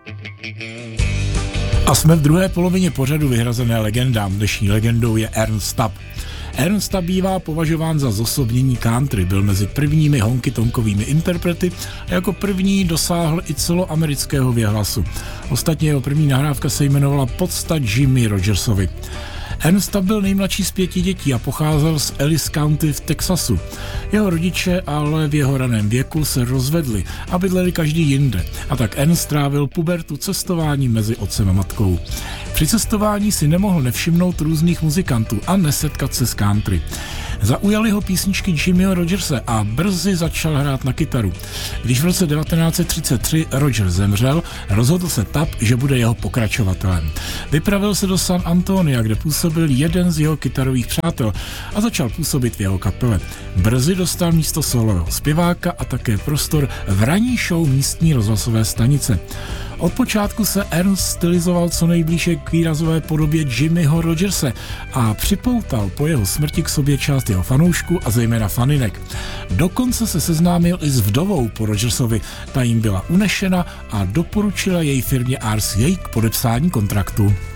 A jsme v druhé polovině pořadu vyhrazené legendám. Dnešní legendou je Ernst Tubb. Ernst Tubb bývá považován za zosobnění country, byl mezi prvními honky-tonkovými interprety a jako první dosáhl i celoamerického věhlasu. Ostatně jeho první nahrávka se jmenovala Podsta Jimmy Rogersovi. Ernst Tubb byl nejmladší z 5 dětí a pocházel z Ellis County v Texasu. Jeho rodiče ale v jeho raném věku se rozvedli a bydleli každý jinde. A tak Ernst trávil pubertu cestováním mezi otcem a matkou. Při cestování si nemohl nevšimnout různých muzikantů a nesetkat se s country. Zaujaly ho písničky Jimmyho Rogerse a brzy začal hrát na kytaru. Když v roce 1933 Roger zemřel, rozhodl se Tubb, že bude jeho pokračovatelem. Vypravil se do San Antonia, kde působil jeden z jeho kytarových přátel a začal působit v jeho kapele. Brzy dostal místo solového zpěváka a také prostor v ranní show místní rozhlasové stanice. Od počátku se Ernst stylizoval co nejblíže k výrazové podobě Jimmyho Rogerse a připoutal po jeho smrti k sobě část jeho fanoušků a zejména faninek. Dokonce se seznámil i s vdovou po Rogersovi, ta jim byla unešena a doporučila její firmě RCA k podepsání kontraktu.